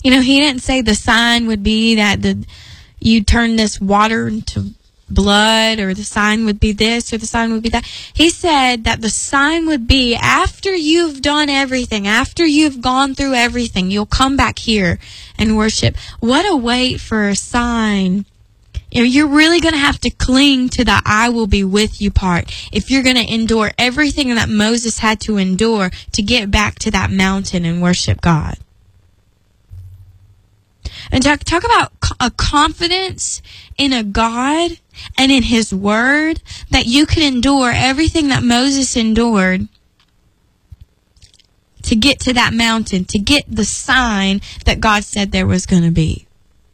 He didn't say the sign would be that you turn this water into blood, or the sign would be this, or the sign would be that. He said that the sign would be after you've done everything, after you've gone through everything, you'll come back here and worship. What a wait for a sign. You're really going to have to cling to the I will be with you part if you're going to endure everything that Moses had to endure to get back to that mountain and worship God. And talk about a confidence in a God and in His Word that you can endure everything that Moses endured to get to that mountain, to get the sign that God said there was going to be.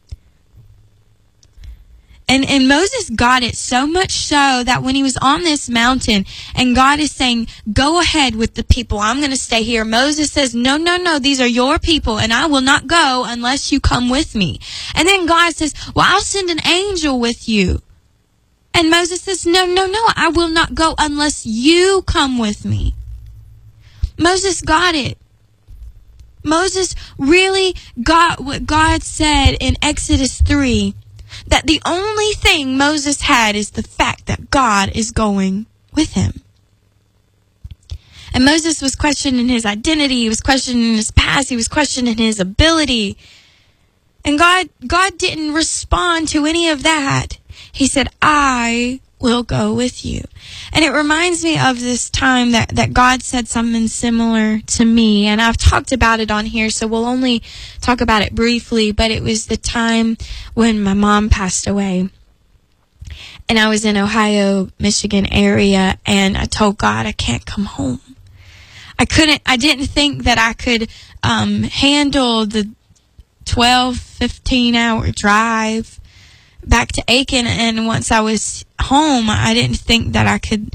And Moses got it so much so that when he was on this mountain and God is saying, go ahead with the people, I'm going to stay here. Moses says, no, these are your people and I will not go unless you come with me. And then God says, well, I'll send an angel with you. And Moses says, no, I will not go unless you come with me. Moses got it. Moses really got what God said in Exodus 3. That the only thing Moses had is the fact that God is going with him. And Moses was questioning his identity. He was questioning his past. He was questioning his ability. And God didn't respond to any of that. He said, I will go with you. And it reminds me of this time that God said something similar to me. And I've talked about it on here, so we'll only talk about it briefly. But it was the time when my mom passed away. And I was in Ohio, Michigan area. And I told God, I can't come home. I didn't think that I could handle the 12, 15-hour drive back to Aiken, and once I was home, I didn't think that I could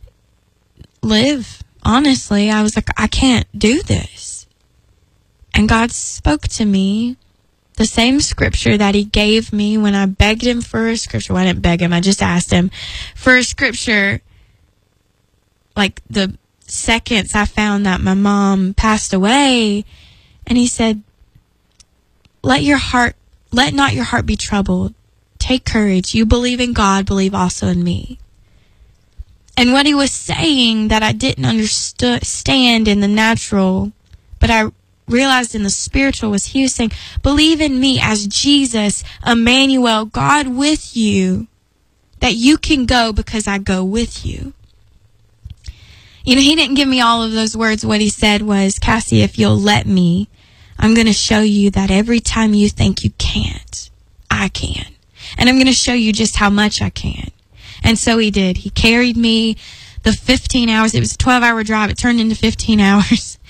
live. Honestly, I was like, I can't do this. And God spoke to me the same scripture that He gave me when I begged Him for a scripture. Well, I didn't beg Him, I just asked Him for a scripture. Like the seconds I found that my mom passed away, and He said, let not your heart be troubled. Take courage. You believe in God, believe also in me. And what He was saying that I didn't understand in the natural, but I realized in the spiritual, was He was saying, believe in me as Jesus, Emmanuel, God with you, that you can go because I go with you. He didn't give me all of those words. What He said was, Cassie, if you'll let me, I'm going to show you that every time you think you can't, I can. And I'm going to show you just how much I can. And so He did. He carried me the 15 hours. It was a 12-hour drive. It turned into 15 hours.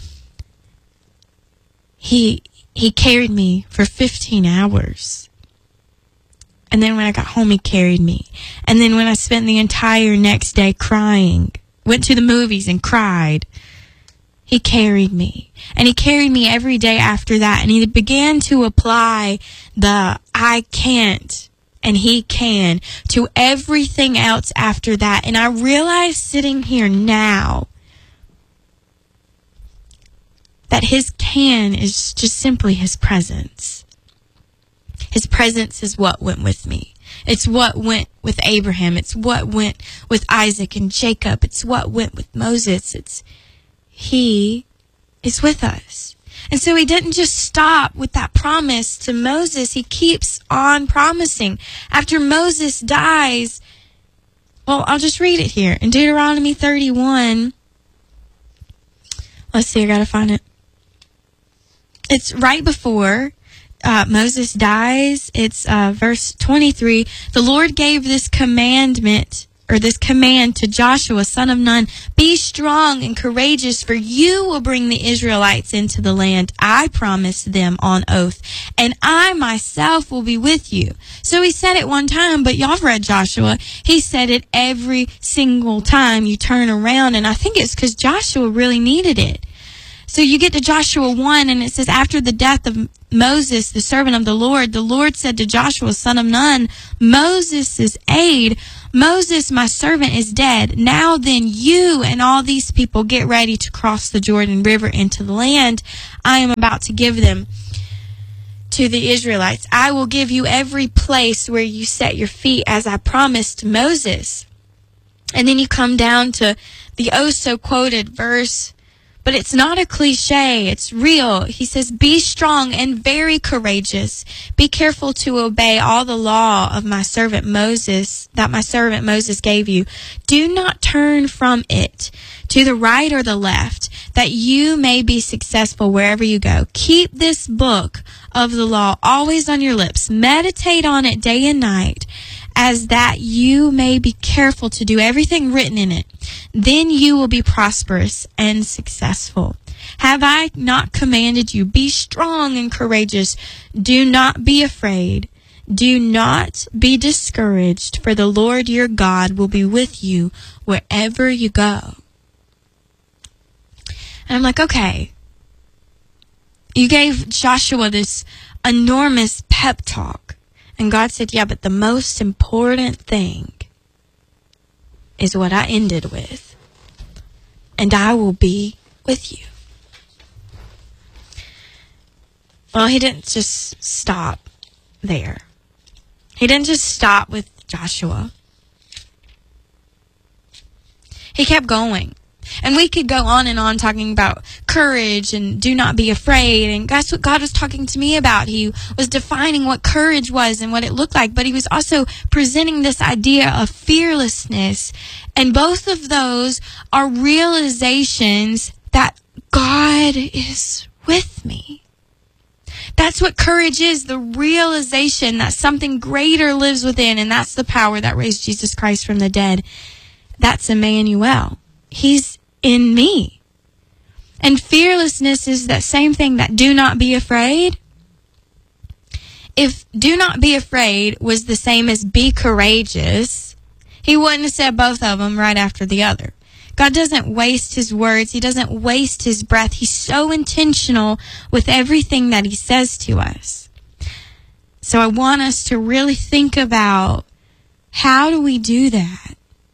He carried me for 15 hours. And then when I got home, He carried me. And then when I spent the entire next day crying, went to the movies and cried, He carried me. And He carried me every day after that. And He began to apply the I can't and He can to everything else after that. And I realize sitting here now that His can is just simply His presence. His presence is what went with me. It's what went with Abraham. It's what went with Isaac and Jacob. It's what went with Moses. He is with us. And so He didn't just stop with that promise to Moses. He keeps on promising. After Moses dies, well, I'll just read it here. In Deuteronomy 31, let's see, I gotta find it. It's right before Moses dies. It's verse 23. The Lord gave this command to Joshua, son of Nun, be strong and courageous, for you will bring the Israelites into the land I promised them on oath, and I myself will be with you. So He said it one time, but y'all have read Joshua. He said it every single time you turn around, and I think it's because Joshua really needed it. So you get to Joshua 1, and it says, after the death of Moses, the servant of the Lord said to Joshua, son of Nun, Moses' aide, Moses, my servant, is dead. Now then, you and all these people get ready to cross the Jordan River into the land I am about to give them. to the Israelites, I will give you every place where you set your feet as I promised Moses. And then you come down to the oh-so-quoted verse, but it's not a cliche, it's real. He says, be strong and very courageous. Be careful to obey all the law of my servant Moses, that my servant Moses gave you. Do not turn from it to the right or the left, that you may be successful wherever you go. Keep this book of the law always on your lips. Meditate on it day and night, as that you may be careful to do everything written in it. Then you will be prosperous and successful. Have I not commanded you? Be strong and courageous. Do not be afraid. Do not be discouraged, for the Lord your God will be with you wherever you go. And I'm like, okay, you gave Joshua this enormous pep talk. And God said, yeah, but the most important thing is what I ended with. And I will be with you. Well, he didn't just stop there. He didn't just stop with Joshua. He kept going. And we could go on and on talking about courage and do not be afraid. And that's what God was talking to me about. He was defining what courage was and what it looked like. But he was also presenting this idea of fearlessness. And both of those are realizations that God is with me. That's what courage is, the realization that something greater lives within. And that's the power that raised Jesus Christ from the dead. That's Emmanuel. He's in me. And fearlessness is that same thing, that do not be afraid. If do not be afraid was the same as be courageous, he wouldn't have said both of them right after the other. God doesn't waste his words. He doesn't waste his breath. He's so intentional with everything that he says to us. So I want us to really think about, how do we do that?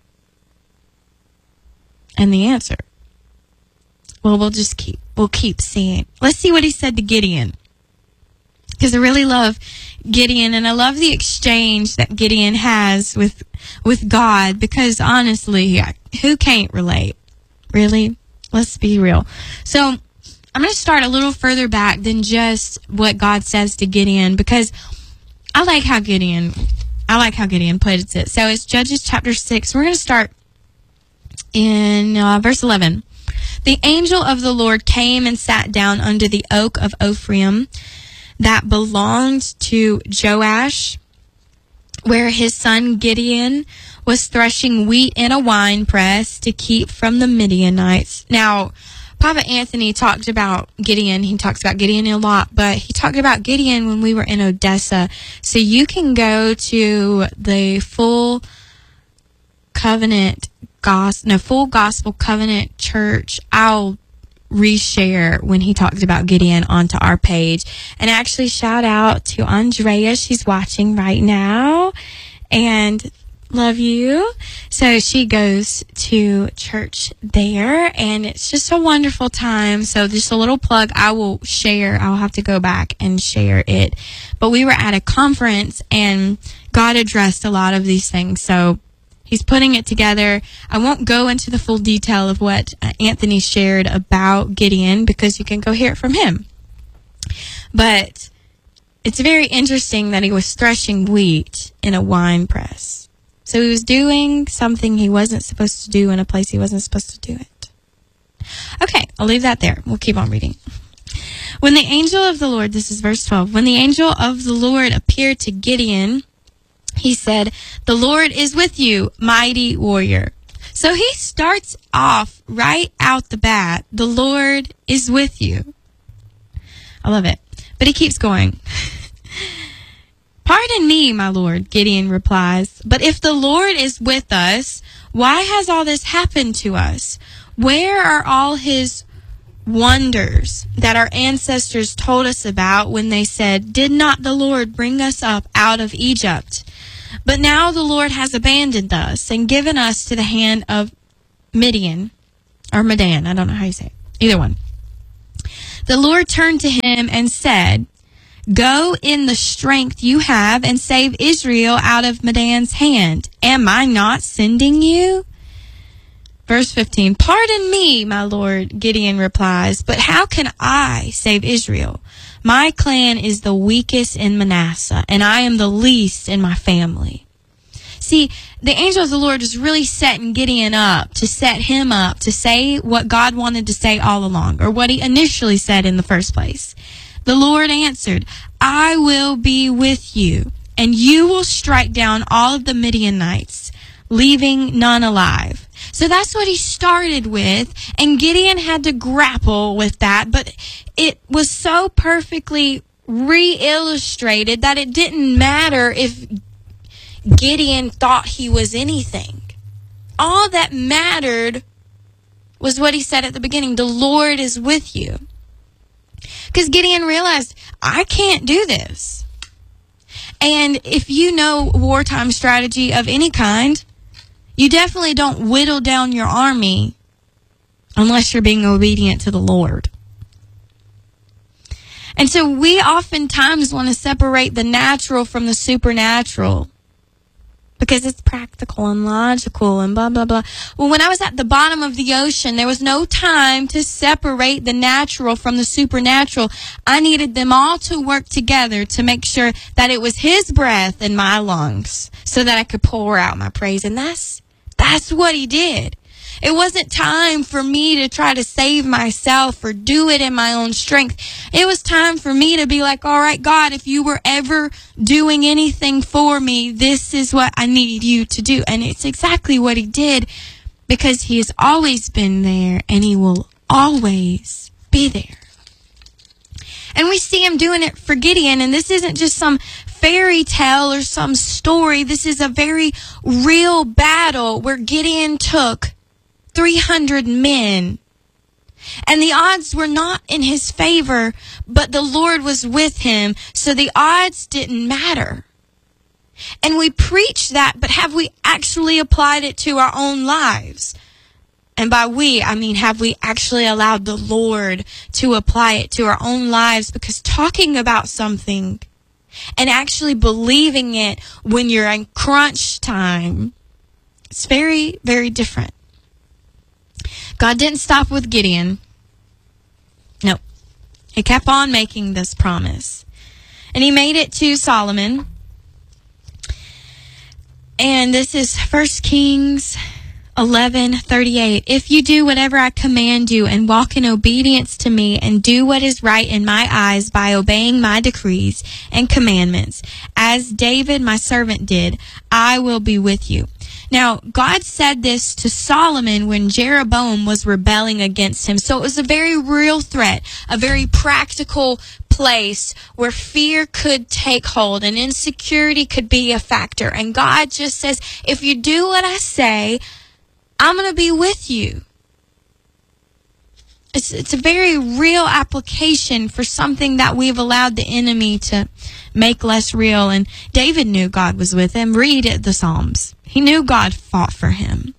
And the answer, well, we'll keep seeing. Let's see what he said to Gideon. Because I really love Gideon, and I love the exchange that Gideon has with God, because honestly, who can't relate? Really? Let's be real. So I'm going to start a little further back than just what God says to Gideon, because I like how Gideon puts it. So it's Judges chapter 6. We're going to start in verse 11. The angel of the Lord came and sat down under the oak of Ephraim that belonged to Joash, where his son Gideon was threshing wheat in a wine press to keep from the Midianites. Now, Papa Anthony talked about Gideon. He talks about Gideon a lot, but he talked about Gideon when we were in Odessa. So you can go to the Full Gospel Covenant Church. I'll reshare when he talks about Gideon onto our page. And actually shout out to Andrea. She's watching right now. And love you. So she goes to church there, and it's just a wonderful time. So just a little plug, I will share. I'll have to go back and share it. But we were at a conference, and God addressed a lot of these things. So he's putting it together. I won't go into the full detail of what Anthony shared about Gideon, because you can go hear it from him. But it's very interesting that he was threshing wheat in a wine press. So he was doing something he wasn't supposed to do in a place he wasn't supposed to do it. Okay, I'll leave that there. We'll keep on reading. When the angel of the Lord, this is verse 12, when the angel of the Lord appeared to Gideon, he said, "The Lord is with you, mighty warrior." So he starts off right out the bat, the Lord is with you. I love it. But he keeps going. "Pardon me, my Lord," Gideon replies, "but if the Lord is with us, why has all this happened to us? Where are all his wonders that our ancestors told us about when they said, 'Did not the Lord bring us up out of Egypt?' But now the Lord has abandoned us and given us to the hand of Midian," or Midian, I don't know how you say it, either one. "The Lord turned to him and said, Go in the strength you have and save Israel out of Midian's hand. Am I not sending you? Verse 15, pardon me, my lord, Gideon replies, but how can I save Israel? My clan is the weakest in Manasseh, and I am the least in my family. See, the angel of the Lord is really setting Gideon up to set him up to say what God wanted to say all along, or what he initially said in the first place. The Lord answered, I will be with you, and you will strike down all of the Midianites, leaving none alive. So that's what he started with, and Gideon had to grapple with that, but it was so perfectly re-illustrated that it didn't matter if Gideon thought he was anything. All that mattered was what he said at the beginning, the Lord is with you. Because Gideon realized, I can't do this. And if you know wartime strategy of any kind, you definitely don't whittle down your army unless you're being obedient to the Lord. And so we oftentimes want to separate the natural from the supernatural because it's practical and logical and blah, blah, blah. Well, when I was at the bottom of the ocean, there was no time to separate the natural from the supernatural. I needed them all to work together to make sure that it was His breath in my lungs so that I could pour out my praise. And that's what He did. It wasn't time for me to try to save myself or do it in my own strength. It was time for me to be like, all right, God, if you were ever doing anything for me, this is what I need you to do. And it's exactly what He did because He has always been there and He will always be there. And we see Him doing it for Gideon. And this isn't just some fairy tale or some story. This is a very real battle where Gideon took 300 men. And the odds were not in his favor, but the Lord was with him, so the odds didn't matter. And we preach that, but have we actually applied it to our own lives? And by we, I mean, have we actually allowed the Lord to apply it to our own lives? Because talking about something and actually believing it when you're in crunch time, it's very, very different. God didn't stop with Gideon. No. He kept on making this promise. And He made it to Solomon. And this is 1 Kings 11:38. If you do whatever I command you and walk in obedience to me and do what is right in my eyes by obeying my decrees and commandments, as David my servant did, I will be with you. Now, God said this to Solomon when Jeroboam was rebelling against him. So it was a very real threat, a very practical place where fear could take hold and insecurity could be a factor. And God just says, if you do what I say, I'm going to be with you. It's a very real application for something that we've allowed the enemy to make less real. And David knew God was with him. Read the Psalms. He knew God fought for him.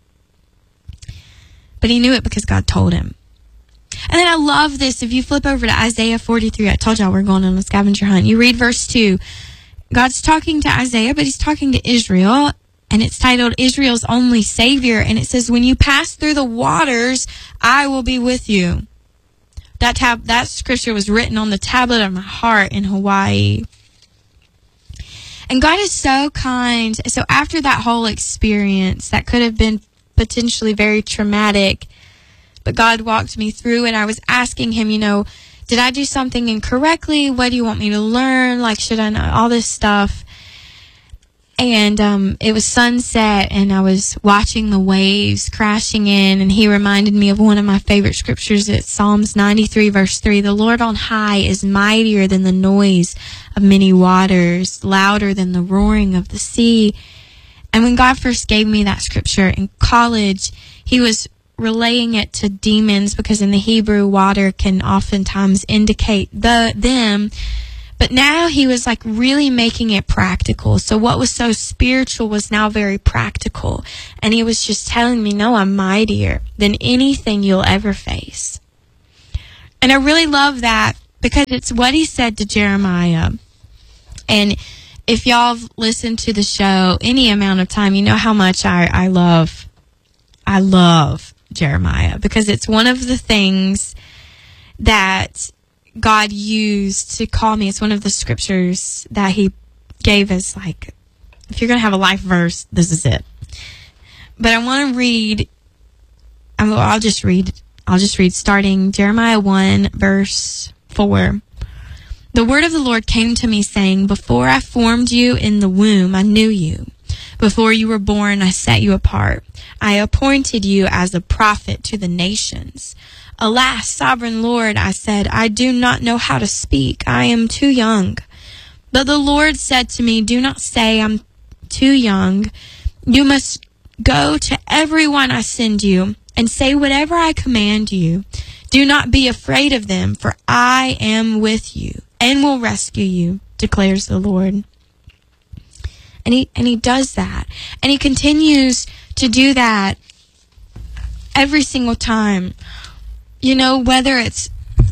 But he knew it because God told him. And then I love this. If you flip over to Isaiah 43, I told y'all we're going on a scavenger hunt. You read verse 2. God's talking to Isaiah, but He's talking to Israel. And it's titled Israel's Only Savior. And it says, when you pass through the waters, I will be with you. That scripture was written on the tablet of my heart in Hawaii. And God is so kind. So after that whole experience, that could have been potentially very traumatic, but God walked me through, and I was asking Him, did I do something incorrectly? What do you want me to learn? Like, should I know all this stuff? And it was sunset, and I was watching the waves crashing in, and He reminded me of one of my favorite scriptures. It's Psalms 93, verse 3. The Lord on high is mightier than the noise of many waters, louder than the roaring of the sea. And when God first gave me that scripture in college, He was relaying it to demons, because in the Hebrew, water can oftentimes indicate them. But now He was like really making it practical. So what was so spiritual was now very practical. And He was just telling me, no, I'm mightier than anything you'll ever face. And I really love that because it's what he said to Jeremiah. And if y'all have listened to the show any amount of time, you know how much I love Jeremiah, because it's one of the things that God used to call me. It's one of the scriptures that he gave us, like, if you're going to have a life verse, this is it. But I want to read, I'll just read starting Jeremiah 1, verse 4. The word of the Lord came to me, saying, before I formed you in the womb, I knew you. Before you were born, I set you apart. I appointed you as a prophet to the nations. Alas, sovereign Lord, I said, I do not know how to speak. I am too young. But the Lord said to me, do not say I'm too young. You must go to everyone I send you and say whatever I command you. Do not be afraid of them, for I am with you and will rescue you, declares the Lord. And he does that. And he continues to do that every single time. You know, whether it's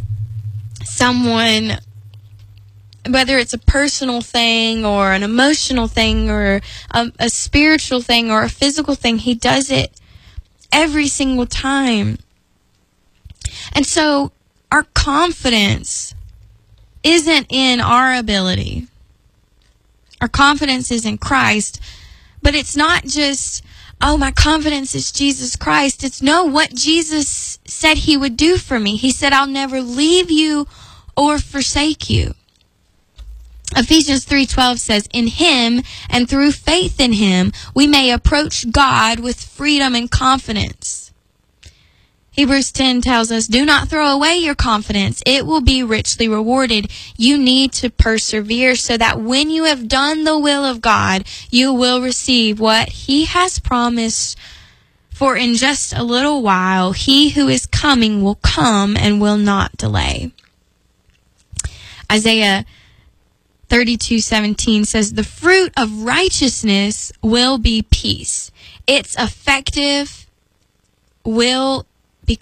someone, whether it's a personal thing or an emotional thing or a spiritual thing or a physical thing, he does it every single time. And so our confidence isn't in our ability. Our confidence is in Christ. But it's not just, oh, my confidence is Jesus Christ. It's no, what Jesus said he would do for me. He said, I'll never leave you or forsake you. Ephesians 3:12 says, in him and through faith in him, we may approach God with freedom and confidence. Hebrews 10 tells us, do not throw away your confidence. It will be richly rewarded. You need to persevere so that when you have done the will of God, you will receive what he has promised. For in just a little while, he who is coming will come and will not delay. Isaiah 32:17 says, the fruit of righteousness will be peace. Its effectiveness will be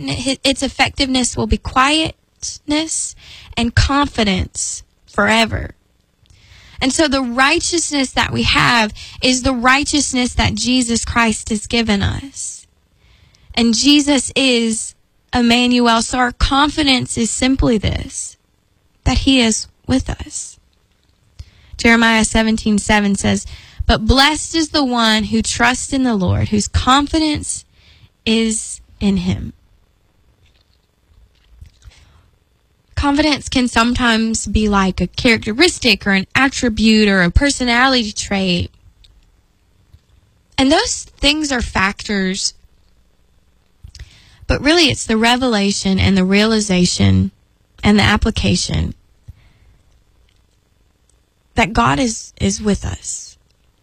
quietness and confidence forever. And so the righteousness that we have is the righteousness that Jesus Christ has given us. And Jesus is Emmanuel. So our confidence is simply this, that he is with us. Jeremiah 17:7 says, but blessed is the one who trusts in the Lord, whose confidence is in him. Confidence can sometimes be like a characteristic or an attribute or a personality trait. And those things are factors. But really it's the revelation and the realization and the application that God is with us.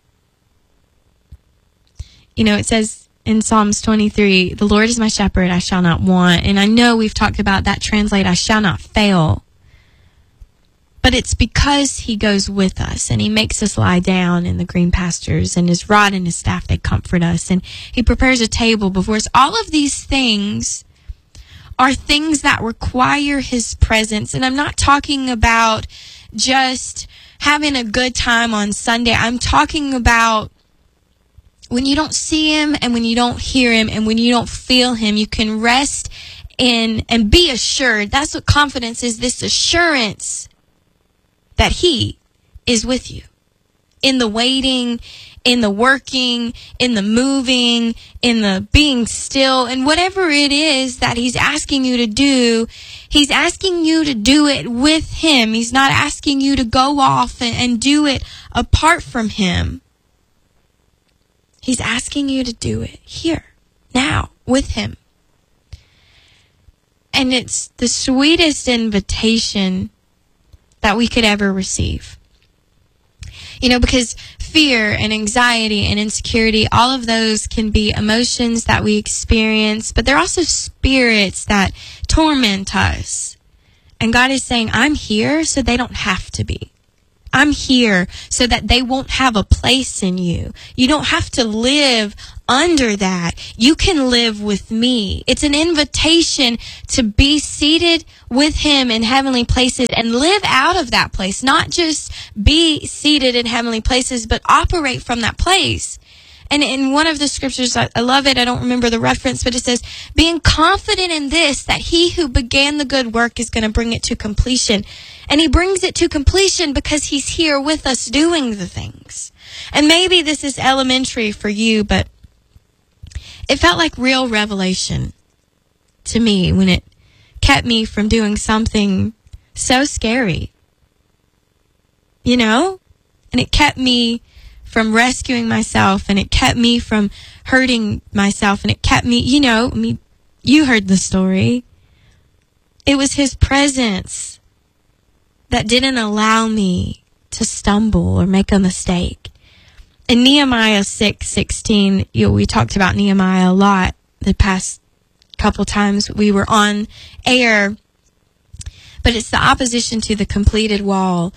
You know, it says in Psalms 23, the Lord is my shepherd, I shall not want. And I know we've talked about that translate, I shall not fail. But it's because he goes with us and he makes us lie down in the green pastures, and his rod and his staff, they comfort us. And he prepares a table before us. All of these things are things that require his presence. And I'm not talking about just having a good time on Sunday. I'm talking about when you don't see him and when you don't hear him and when you don't feel him, you can rest in and be assured. That's what confidence is, this assurance that he is with you. In the waiting, in the working, in the moving, in the being still, and whatever it is that he's asking you to do, he's asking you to do it with him. He's not asking you to go off and do it apart from him. He's asking you to do it here, now, with him. And it's the sweetest invitation that we could ever receive. You know, because fear and anxiety and insecurity, all of those can be emotions that we experience, but they're also spirits that torment us. And God is saying, I'm here so they don't have to be. I'm here so that they won't have a place in you. You don't have to live under that. You can live with me. It's an invitation to be seated with him in heavenly places and live out of that place. Not just be seated in heavenly places, but operate from that place. And in one of the scriptures, I love it, I don't remember the reference, but it says, being confident in this, that he who began the good work is going to bring it to completion. And he brings it to completion because he's here with us doing the things. And maybe this is elementary for you, but it felt like real revelation to me when it kept me from doing something so scary. You know? And it kept me from rescuing myself, and it kept me from hurting myself, and it kept me, you heard the story. It was his presence that didn't allow me to stumble or make a mistake. In Nehemiah 6:16, we talked about Nehemiah a lot the past couple times we were on air, but it's the opposition to the completed wall.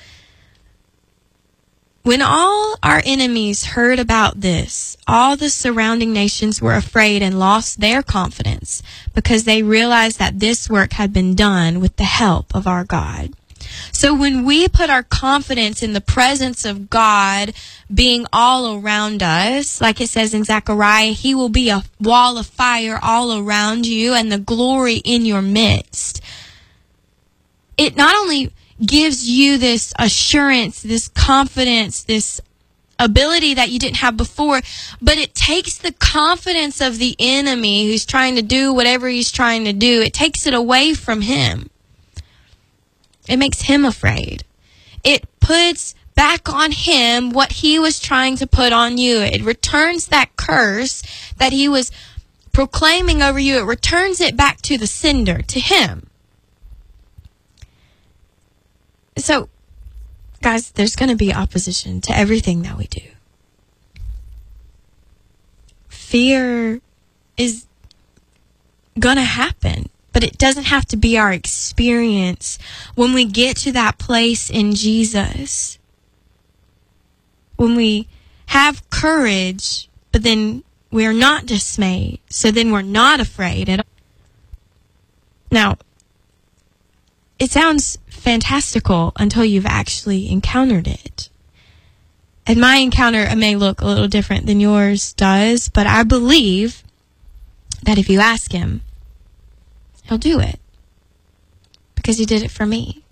When all our enemies heard about this, all the surrounding nations were afraid and lost their confidence because they realized that this work had been done with the help of our God. So when we put our confidence in the presence of God being all around us, like it says in Zechariah, he will be a wall of fire all around you and the glory in your midst. It not only gives you this assurance, this confidence, this ability that you didn't have before, but it takes the confidence of the enemy who's trying to do whatever he's trying to do. It takes it away from him. It makes him afraid. It puts back on him what he was trying to put on you. It returns that curse that he was proclaiming over you. It returns it back to the sender, to him. So, guys, there's going to be opposition to everything that we do. Fear is going to happen, but it doesn't have to be our experience when we get to that place in Jesus. When we have courage, but then we're not dismayed, so then we're not afraid at all. Now, it sounds fantastical until you've actually encountered it. And my encounter may look a little different than yours does, but I believe that if you ask him, he'll do it. Because he did it for me.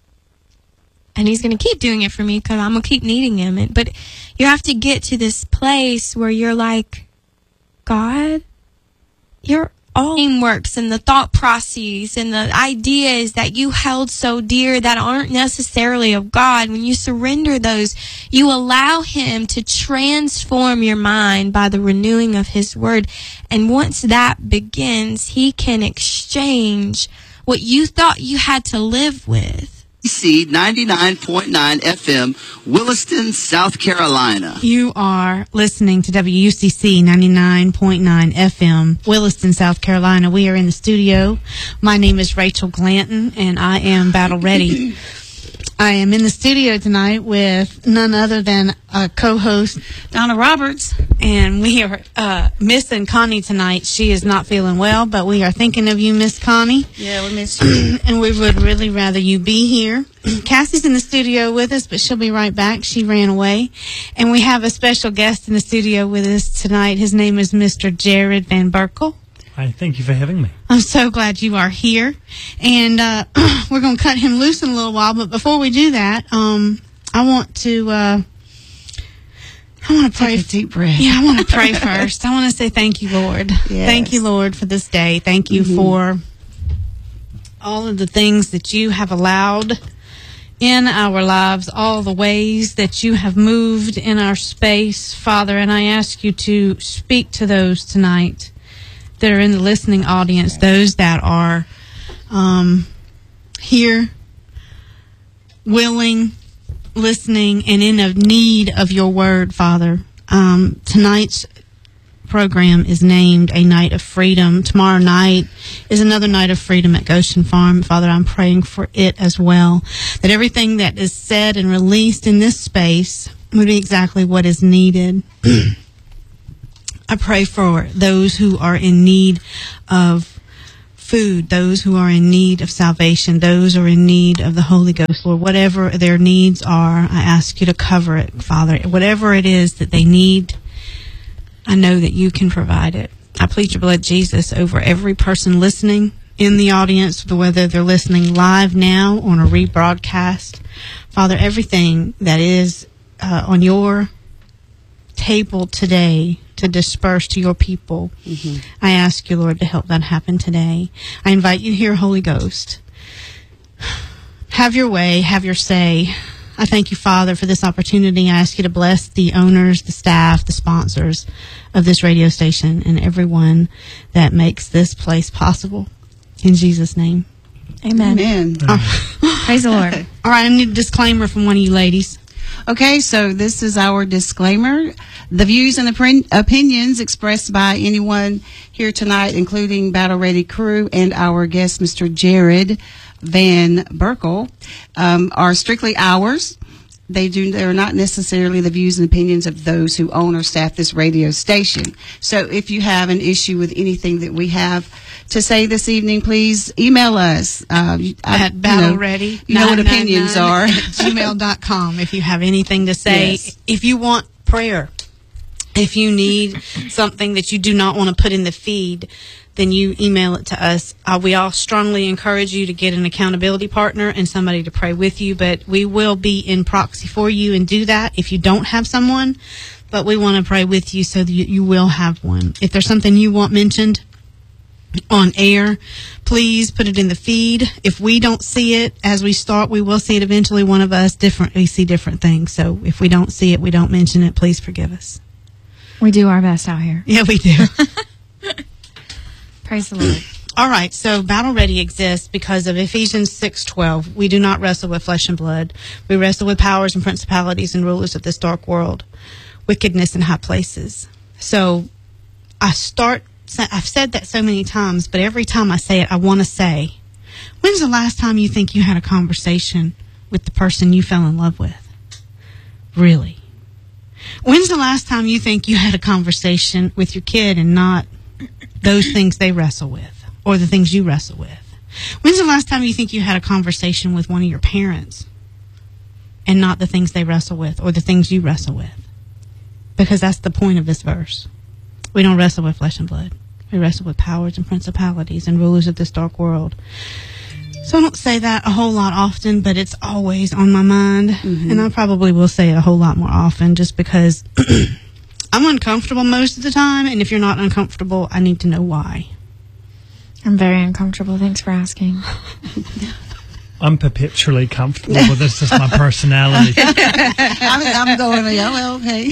And he's going to keep doing it for me because I'm going to keep needing him. But you have to get to this place where you're like, God, you're all works and the thought processes and the ideas that you held so dear that aren't necessarily of God, when you surrender those, you allow him to transform your mind by the renewing of his word. And once that begins, he can exchange what you thought you had to live with. WUCC 99.9 FM, Williston, South Carolina. You are listening to WUCC 99.9 FM, Williston, South Carolina. We are in the studio. My name is Rachel Glanton, and I am battle ready. I am in the studio tonight with none other than co-host Donna Roberts, and we are missing Connie tonight. She is not feeling well, but we are thinking of you, Miss Connie. Yeah, we miss you. And we would really rather you be here. Cassie's in the studio with us, but she'll be right back. She ran away. And we have a special guest in the studio with us tonight. His name is Mr. Jared Van Berkel. Hi, thank you for having me. I'm so glad you are here. And we're going to cut him loose in a little while. But before we do that, I want to pray. Take a deep breath. Yeah, I want to pray first. I want to say thank you, Lord. Yes. Thank you, Lord, for this day. Thank you for all of the things that you have allowed in our lives, all the ways that you have moved in our space, Father. And I ask you to speak to those tonight that are in the listening audience, those that are here, willing, listening, and in need of your word, Father. Tonight's program is named A Night of Freedom. Tomorrow night is another night of freedom at Goshen Farm. Father, I'm praying for it as well, that everything that is said and released in this space would be exactly what is needed. I pray for those who are in need of food, those who are in need of salvation, those who are in need of the Holy Ghost. Lord, whatever their needs are, I ask you to cover it, Father. Whatever it is that they need, I know that you can provide it. I plead your blood, Jesus, over every person listening in the audience, whether they're listening live now on a rebroadcast. Father, everything that is on your table today to disperse to your people, I ask you, Lord, to help that happen today. I invite you here, Holy Ghost. Have your way, have your say. I thank you, Father, for this opportunity. I ask you to bless the owners, the staff, the sponsors of this radio station, and everyone that makes this place possible. In Jesus' name. Amen. Amen. Praise the Lord. All right, I need a disclaimer from one of you ladies. Okay, so this is our disclaimer. The views and opinions expressed by anyone here tonight, including Battle Ready crew and our guest, Mr. Jared Van Berkel, are strictly ours. They're not necessarily the views and opinions of those who own or staff this radio station. So if you have an issue with anything that we have to say this evening, please email us At BattleReady. You know what opinions are. At gmail.com if you have anything to say. Yes. If you want prayer, if you need something that you do not want to put in the feed, then you email it to us. We all strongly encourage you to get an accountability partner and somebody to pray with you, but we will be in proxy for you and do that if you don't have someone. But we want to pray with you so that you will have one. If there's something you want mentioned on air, please put it in the feed. If we don't see it as we start, we will see it eventually. One of us we see different things. So if we don't see it, we don't mention it, please forgive us. We do our best out here. Yeah, we do. Praise the Lord. All right, so Battle Ready exists because of Ephesians 6:12. We do not wrestle with flesh and blood. We wrestle with powers and principalities and rulers of this dark world, wickedness in high places. So I've said that so many times, but every time I say it, I want to say, when's the last time you think you had a conversation with the person you fell in love with? Really? When's the last time you think you had a conversation with your kid and not those things they wrestle with or the things you wrestle with? When's the last time you think you had a conversation with one of your parents and not the things they wrestle with or the things you wrestle with? Because that's the point of this verse. We don't wrestle with flesh and blood. We wrestle with powers and principalities and rulers of this dark world. So I don't say that a whole lot often, but it's always on my mind. And I probably will say it a whole lot more often just because I'm uncomfortable most of the time. And if you're not uncomfortable, I need to know why. I'm very uncomfortable. Thanks for asking. I'm perpetually comfortable with this. It's my personality. I'm going, yeah, well, okay.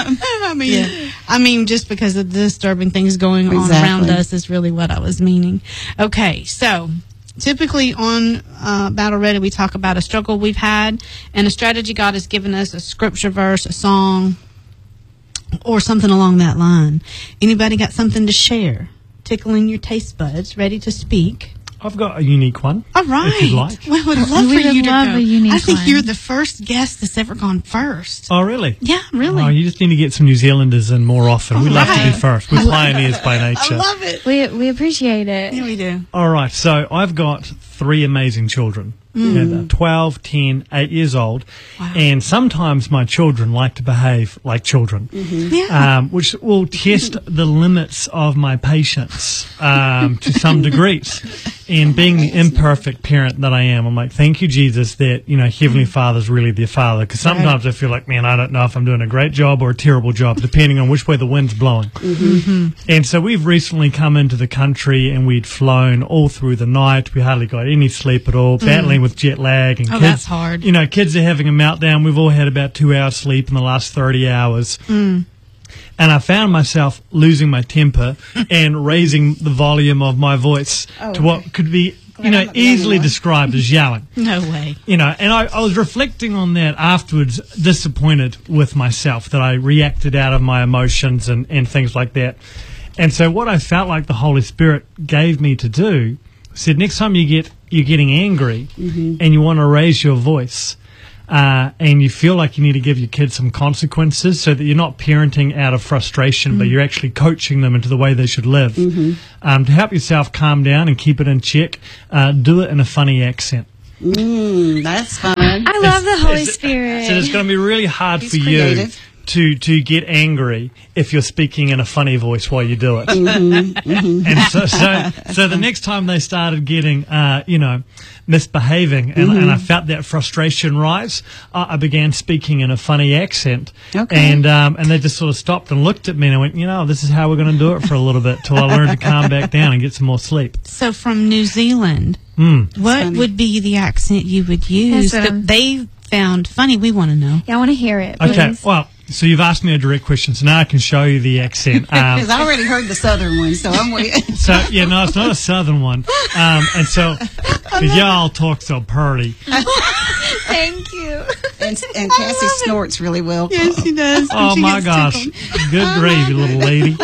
I mean, just because of the disturbing things going on around us is really what I was meaning. Okay, so typically on Battle Ready, we talk about a struggle we've had and a strategy God has given us, a scripture verse, a song, or something along that line. Anybody got something to share? Tickling your taste buds, ready to speak? I've got a unique one. All right. If you'd like. Well, I'd love We for would you to love go. a unique I think one. you're the first guest that's ever gone first. Oh, really? Yeah, really. Oh, you just need to get some New Zealanders in more often. We love to be right. first. We're pioneers by nature. I love it. We appreciate it. Yeah, we do. All right, so I've got 3 amazing children. They're 12, 10, 8 years old. Wow. And sometimes my children like to behave like children, Yeah. which will test the limits of my patience to some degrees. And being the imperfect parent that I am, I'm like, thank you, Jesus, that, Heavenly Father's really their father. Because sometimes I feel like, man, I don't know if I'm doing a great job or a terrible job, depending on which way the wind's blowing. And so we've recently come into the country and we'd flown all through the night. We hardly got any sleep at all, battling with jet lag. And Oh, kids, that's hard. Kids are having a meltdown. We've all had about 2 hours sleep in the last 30 hours. And I found myself losing my temper and raising the volume of my voice to what could be easily described as yelling. No way. And I was reflecting on that afterwards, disappointed with myself that I reacted out of my emotions and things like that. And so what I felt like the Holy Spirit gave me to do, said next time you're getting angry and you want to raise your voice, and you feel like you need to give your kids some consequences so that you're not parenting out of frustration, but you're actually coaching them into the way they should live. To help yourself calm down and keep it in check, do it in a funny accent. That's fun. I love the Holy Spirit. So it's going to be really hard He's for creative. you to get angry if you're speaking in a funny voice while you do it. And so the next time they started getting, misbehaving, and I felt that frustration rise, I began speaking in a funny accent. Okay. And they just sort of stopped and looked at me and I went, this is how we're going to do it for a little bit till I learn to calm back down and get some more sleep. So from New Zealand, what funny. would be the accent you would use Yes, that they found funny? We want to know. Yeah, I want to hear it. Okay, Please. well, so you've asked me a direct question, so now I can show you the accent. Because I already heard the southern one, so I'm waiting. So, no, it's not a southern one. And so, because y'all talk so pretty. Thank you. And Cassie snorts really well. Yes, she does. Oh, my gosh. Good gravy, little lady.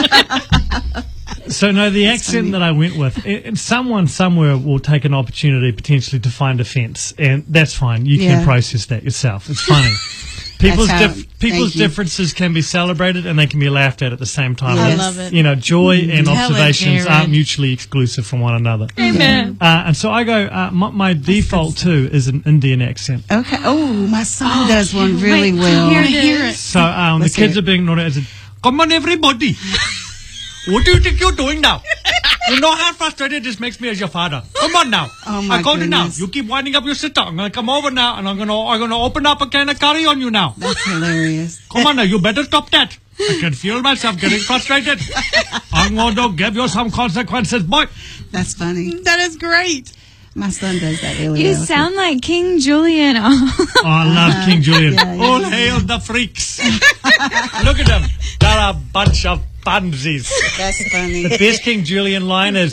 So, no, the accent funny. that I went with, and someone somewhere will take an opportunity potentially to find offense, and that's fine. You Yeah. can process that yourself. It's funny. People's Thank you. differences can be celebrated and they can be laughed at the same time. Yes. I love it. Joy and Tell it, observations Jared. aren't mutually exclusive from one another. Amen. And so I go, my default too is an Indian accent. Okay. Oh, my son does one really well. Here it Hear is. it. So the Let's kids hear are being naughty. I said, come on, everybody. What do you think you're doing now? You know how frustrated this makes me as your father. Come on now. Oh, my I called you now. goodness. You keep winding up your sister. I'm going to come over now and I'm gonna open up a can of curry on you now. That's hilarious. Come on now, you better stop that. I can feel myself getting frustrated. I'm going to give you some consequences, boy. That's funny. That is great. My son does that really You well. sound like King Julian. Oh, I love King Julian. Yeah, yeah. All hail the freaks. Look at them. They're a bunch of pansies. That's funny. The best King Julian line is,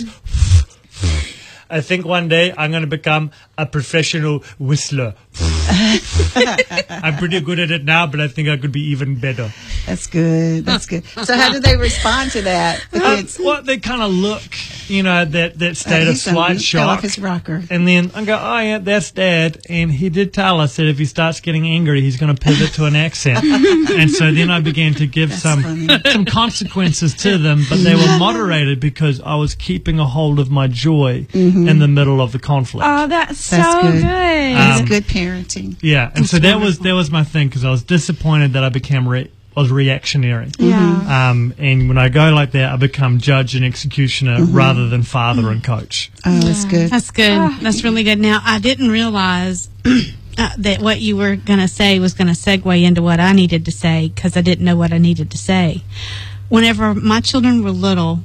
I think one day I'm going to become a professional whistler. I'm pretty good at it now, but I think I could be even better. That's good. That's good. So how do they respond to that? The kids? Well, they kind of look, that state of He's done- slight he fell off shock. his rocker. And then I go, oh, yeah, that's Dad. And he did tell us that if he starts getting angry, he's going to pivot to an accent. And so then I began to give some consequences to them, but they were moderated because I was keeping a hold of my joy in the middle of the conflict. Oh, that's That's so good. good. That's good parenting. Yeah, and so that was my thing because I was disappointed that I became was reactionary. Yeah. And when I go like that, I become judge and executioner rather than father and coach. Oh, that's good. That's good. That's really good. Now, I didn't realize that what you were going to say was going to segue into what I needed to say because I didn't know what I needed to say. Whenever my children were little,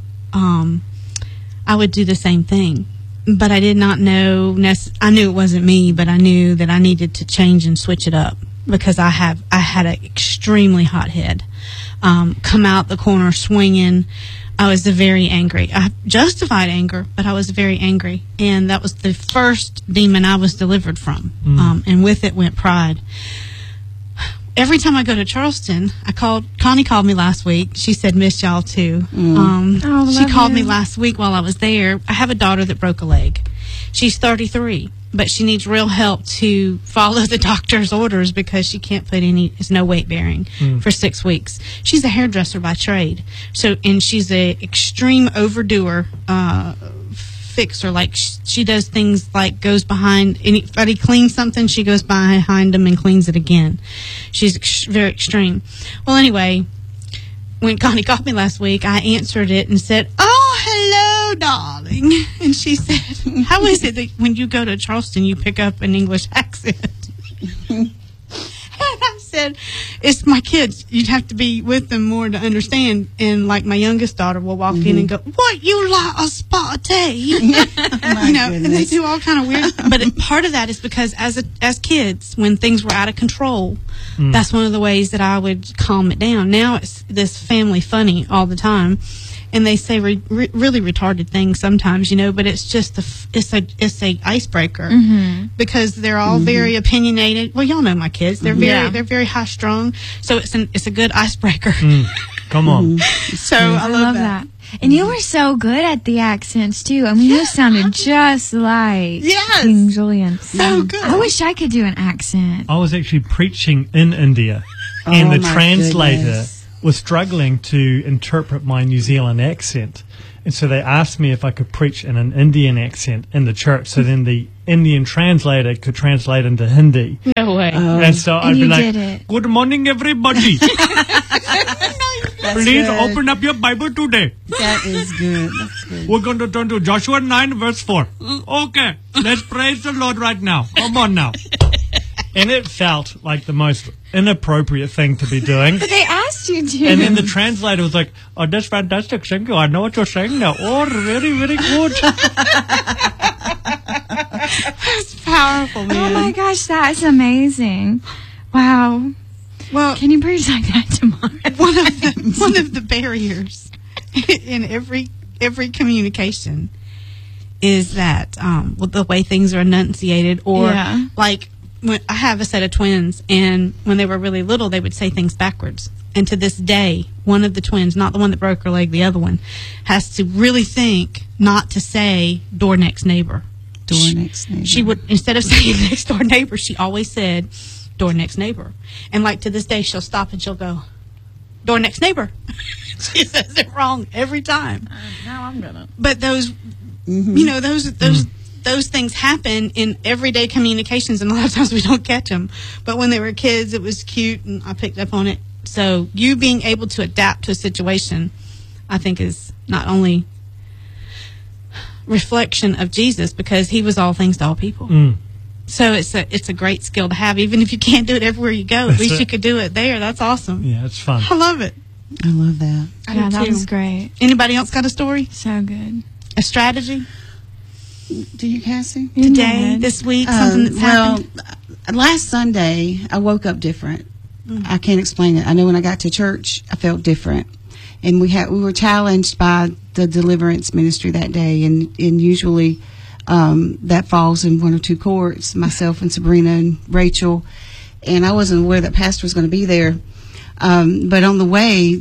I would do the same thing. But I did not know, I knew it wasn't me, but I knew that I needed to change and switch it up because I had an extremely hot head. Come out the corner swinging. I was very angry. I justified anger, but I was very angry. And that was the first demon I was delivered from. And with it went pride. Every time I go to Charleston, Connie called me last week. She said, miss y'all too. She called me last week while I was there. I have a daughter that broke a leg. She's 33, but she needs real help to follow the doctor's orders because she can't put it's no weight bearing for 6 weeks. She's a hairdresser by trade. And she's a extreme overdoer, fixer. Like she does things like goes behind anybody cleans something, she goes behind them and cleans it again. She's very extreme. Well, anyway, when Connie called me last week, I answered it and said, "Oh, hello, darling." And she said, "How is it that when you go to Charleston, you pick up an English accent?" And I said, "It's my kids. You'd have to be with them more to understand." And like my youngest daughter will walk in and go, "What, you like a spot of tea?" And they do all kind of weird. But part of that is because as kids, when things were out of control, that's one of the ways that I would calm it down. Now it's this family funny all the time. and they say really retarded things sometimes, but it's just it's a icebreaker because they're all very opinionated. Well, y'all know my kids; they're very high strung, so it's a good icebreaker. Come on. So I love that. And you were so good at the accents too. I mean, you sounded just like Yes. King Julian. So good. I wish I could do an accent. I was actually preaching in India, and the my translator goodness. was struggling to interpret my New Zealand accent. And so they asked me if I could preach in an Indian accent in the church, so then the Indian translator could translate into Hindi. No way. And so I'd be you like, did it. "Good morning, everybody. Please good. open up your Bible today. That is good. That's good. We're going to turn to Joshua 9, verse 4. Okay, let's praise the Lord right now. Come on now." And it felt like the most inappropriate thing to be doing. But they asked you to. And then the translator was like, "Oh, that's fantastic. Thank you. I know what you're saying now. Oh, very, very good." It's powerful, man. Oh my gosh, that's amazing! Wow. Well, Can you preach like that tomorrow? one of the barriers in every communication is that the way things are enunciated, or Yeah. like when I have a set of twins, and when they were really little, they would say things backwards. And to this day, one of the twins, not the one that broke her leg, the other one, has to really think not to say door next neighbor. Door next neighbor. She would, instead of saying next door neighbor, she always said door next neighbor. And like to this day, she'll stop and she'll go, door next neighbor. She says it wrong every time. Now I'm gonna. But those, those things happen in everyday communications, and a lot of times we don't catch them. But when they were kids, it was cute, and I picked up on it. So you being able to adapt to a situation, I think, is not only reflection of Jesus, because he was all things to all people. So it's a great skill to have, even if you can't do it everywhere you go. At least you could do it there. That's awesome. Yeah, it's fun. I love it. I love that. I Yeah, do that too. was great. Anybody else got a story? So good. A strategy Do you, Cassie? today, this week, something that's happened? Last Sunday, I woke up different. I can't explain it. I know when I got to church, I felt different. And we were challenged by the deliverance ministry that day, and usually that falls in one or two courts, myself and Sabrina and Rachel. And I wasn't aware that Pastor was going to be there. But on the way,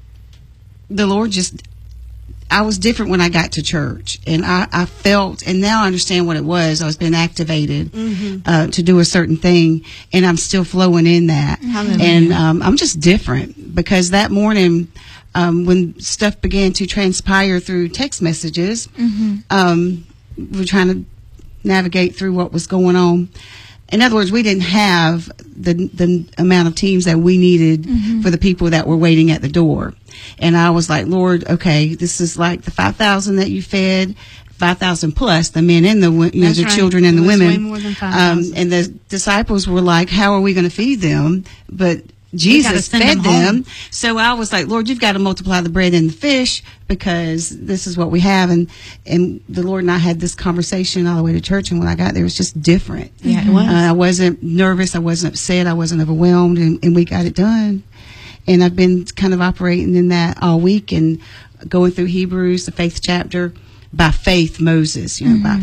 the Lord I was different when I got to church, and I felt, and now I understand what it was. I was being activated to do a certain thing, and I'm still flowing in that. And I'm just different, because that morning, when stuff began to transpire through text messages, we were trying to navigate through what was going on. In other words, we didn't have the amount of teams that we needed for the people that were waiting at the door. And I was like, Lord, okay, this is like the 5,000 that you fed, 5,000 plus the men and the children and the women. Way more than 5,000. And the disciples were like, how are we going to feed them? But Jesus send fed them them. home. So I was like, Lord, you've got to multiply the bread and the fish, because this is what we have. And the Lord and I had this conversation all the way to church. And when I got there, it was just different. Yeah, it was. I wasn't nervous. I wasn't upset. I wasn't overwhelmed. And we got it done. And I've been kind of operating in that all week, and going through Hebrews, the faith chapter, by faith, Moses, by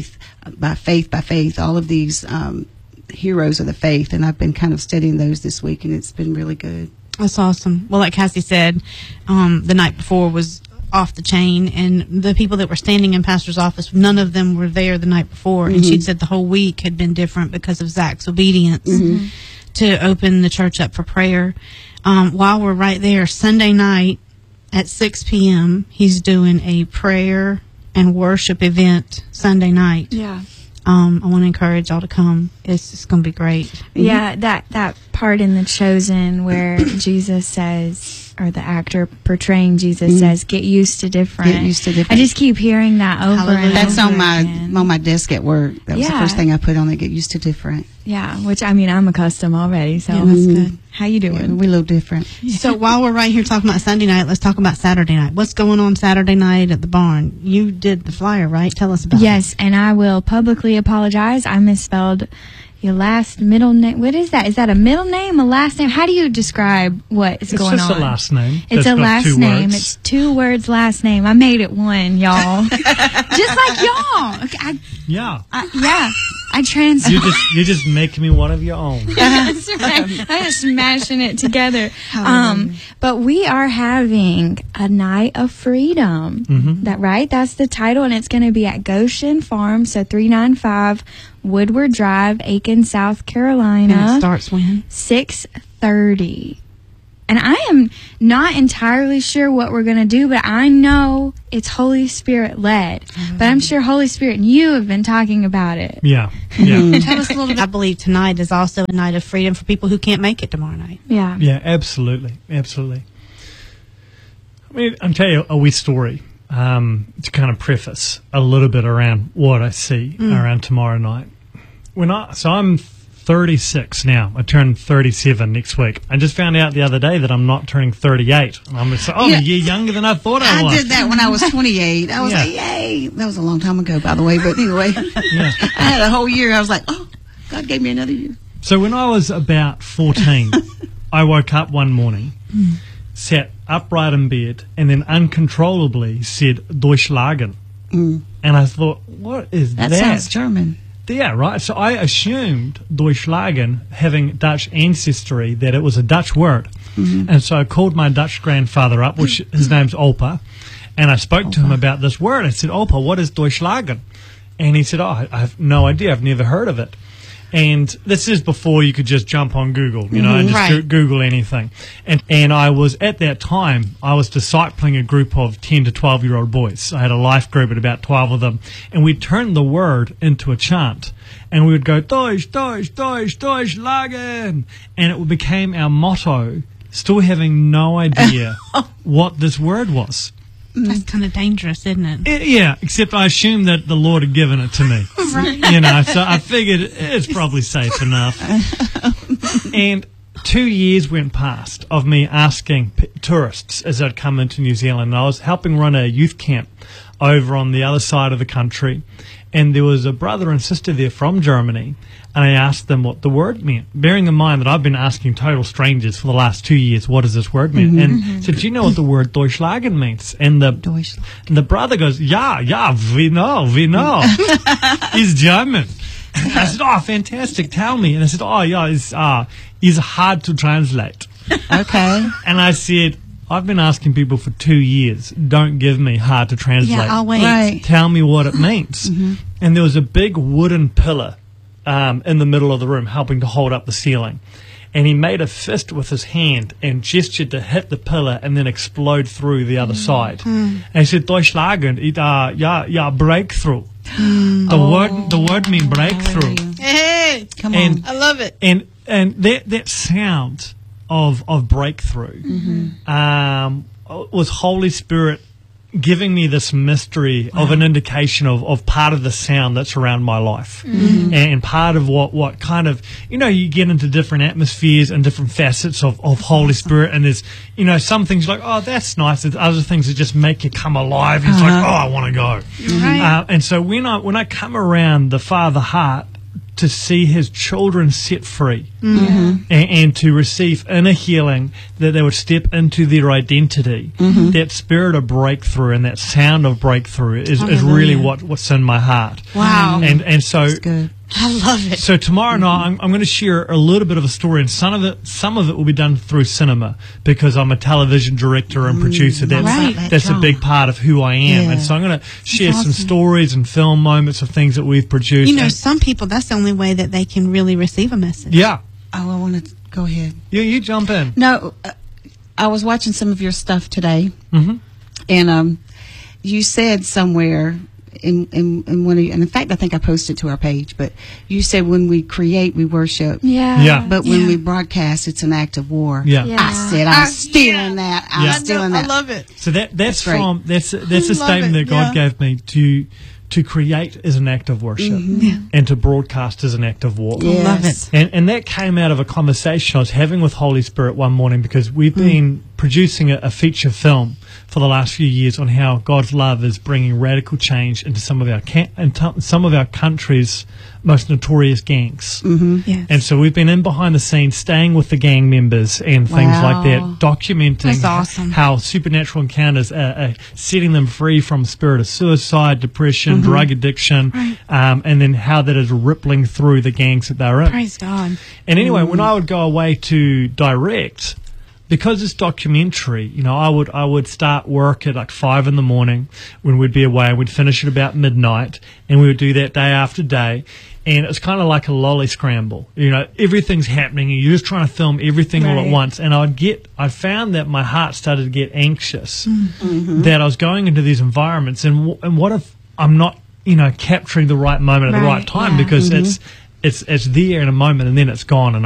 faith, all of these heroes of the faith. And I've been kind of studying those this week, and it's been really good. That's awesome. Well, like Cassie said, the night before was off the chain, and the people that were standing in Pastor's office, none of them were there the night before. And she'd said the whole week had been different because of Zach's obedience to open the church up for prayer. While we're right there, Sunday night at 6 p.m., he's doing a prayer and worship event Sunday night. Yeah. I want to encourage y'all to come. It's going to be great. Yeah, that part in The Chosen where Jesus says, or the actor portraying Jesus says, "Get used to different." Get used to different. I just keep hearing that over Hallelujah. and That's over on my desk at work. That was the Yeah. first thing I put on it. Get used to different. Yeah, which I mean, I'm accustomed already. So Yeah, that's good. How you doing? Yeah, we a little different. So while we're right here talking about Sunday night, let's talk about Saturday night. What's going on Saturday night at the barn? You did the flyer, right? Tell us about it. Yes, and I will publicly apologize. I misspelled your last middle name. What is that? Is that a middle name, a last name? How do you describe what is going on? It's just a last name. It's that's a got last 2 name. words. It's 2 words last name. I made it one, y'all. Just like y'all. Okay, Yeah. I trans. You just make me one of your own. That's right. I'm just smashing it together. But we are having a night of freedom. That right? That's the title, and it's going to be at Goshen Farm, so 395 Woodward Drive, Aiken, South Carolina. And it starts when? 6:30. And I am not entirely sure what we're going to do, but I know it's Holy Spirit led. But I'm sure Holy Spirit and you have been talking about it. Yeah. Tell us a little bit. I believe tonight is also a night of freedom for people who can't make it tomorrow night. Yeah. Yeah, absolutely. I mean, I'll tell you a wee story to kind of preface a little bit around what I see around tomorrow night. So I'm 36 now. I turn 37 next week. I just found out the other day that I'm not turning 38. I'm a year younger than I thought I was. I did that when I was 28. I was Yeah. like, yay. That was a long time ago, by the way. But anyway, Yeah. I had a whole year. I was like, oh, God gave me another year. So when I was about 14, I woke up one morning, sat upright in bed, and then uncontrollably said, Durchschlagen. And I thought, what is that? That sounds German. Yeah, right. So I assumed Durchschlagen, having Dutch ancestry, that it was a Dutch word. And so I called my Dutch grandfather up, which his name's Opa, and I spoke to him about this word. I said, Opa, what is Durchschlagen? And he said, I have no idea. I've never heard of it. And this is before you could just jump on Google, and just Right. Google anything. And I was, at that time, I was discipling a group of 10 to 12-year-old boys. I had a life group at about 12 of them. And we turned the word into a chant. And we would go, Deutsch, Deutsch, Deutsch, Durchschlagen. And it became our motto, still having no idea what this word was. That's kind of dangerous, isn't it? Yeah, except I assumed that the Lord had given it to me. So I figured it's probably safe enough. And 2 years went past of me asking tourists as they'd come into New Zealand. And I was helping run a youth camp over on the other side of the country. And there was a brother and sister there from Germany. And I asked them what the word meant, bearing in mind that I've been asking total strangers for the last 2 years, what does this word mean? And said, do you know what the word Durchschlagen means? And the brother goes, yeah, we know. He's German. I said, oh, fantastic, tell me. And I said, oh, yeah, it's hard to translate. Okay. And I said, I've been asking people for 2 years, don't give me hard to translate. Yeah, I'll wait. Right. Tell me what it means. And there was a big wooden pillar in the middle of the room helping to hold up the ceiling. And he made a fist with his hand and gestured to hit the pillar and then explode through the other side. And he said, Durchschlagen, breakthrough. The word means breakthrough. Hey, Come And- on. I love it. And that sound of breakthrough was Holy Spirit giving me this mystery of an indication of part of the sound that's around my life and part of what kind of, you get into different atmospheres and different facets of Holy Spirit, and there's, some things like, oh, that's nice. There's other things that just make you come alive. It's like, oh, I want to go. Right. And so when I come around the Father heart to see his children set free and to receive inner healing, that they would step into their identity, that spirit of breakthrough and that sound of breakthrough is really what's in my heart. Wow. And so That's good. I love it. so tomorrow night, I'm going to share a little bit of a story, and some of it will be done through cinema because I'm a television director and producer. That's a big part of who I am, Yeah. and so I'm going to share some stories and film moments of things that we've produced. You know, and- some people, that's the only way that they can really receive a message. yeah, Oh, I want to go ahead. you jump in. No, I was watching some of your stuff today, Mhm. and you said somewhere in one of you, and in fact, I think I posted to our page, but you said when we create, we worship. Yeah. But when we broadcast, it's an act of war. Yeah. Yeah. I said, I'm stealing that. I'm Yeah. stealing that. love it. So that's That's right. from that's a Love statement it, that God yeah. gave me to create is an act of worship and to broadcast is an act of war. Yes. Love it. And that came out of a conversation I was having with Holy Spirit one morning because we've been producing a feature film for the last few years on how God's love is bringing radical change into some of our country's most notorious gangs. Yes. And so we've been in behind the scenes, staying with the gang members and things like that, documenting That's awesome. how supernatural encounters are setting them free from the spirit of suicide, depression, drug addiction, and then how that is rippling through the gangs that they're in. Praise God. And anyway, when I would go away to direct, because it's documentary, I would start work at like 5 a.m. when we'd be away, and we'd finish at about midnight, and we would do that day after day. And it's kind of like a lolly scramble. Everything's happening, and you're just trying to film everything all at once. And I found that my heart started to get anxious, that I was going into these environments, and what if I'm not, capturing the right moment at the right time, because it's there in a moment, and then it's gone, and